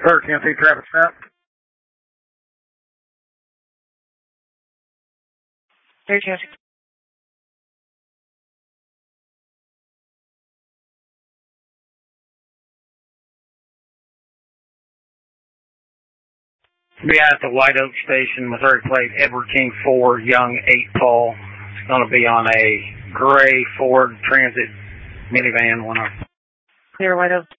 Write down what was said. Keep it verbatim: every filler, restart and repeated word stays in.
Sir, can you see Travis Snap? Hey, Jesse. Be out at the White Oak Station, Missouri plate, Edward King four, Young eight Paul. It's going to be on a gray Ford Transit minivan. One of Clear White Oak.